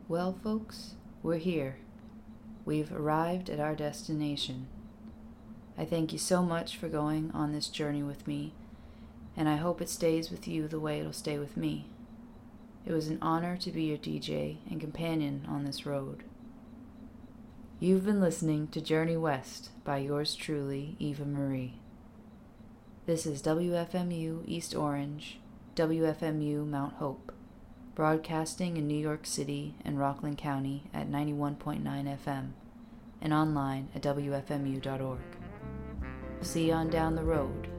Well, folks, we're here. We've arrived at our destination. I thank you so much for going on this journey with me, and I hope it stays with you the way it'll stay with me. It was an honor to be your DJ and companion on this road. You've been listening to Journey West by yours truly, Eva Marie. This is WFMU East Orange, WFMU Mount Hope, broadcasting in New York City and Rockland County at 91.9 FM and online at WFMU.org. See you on down the road.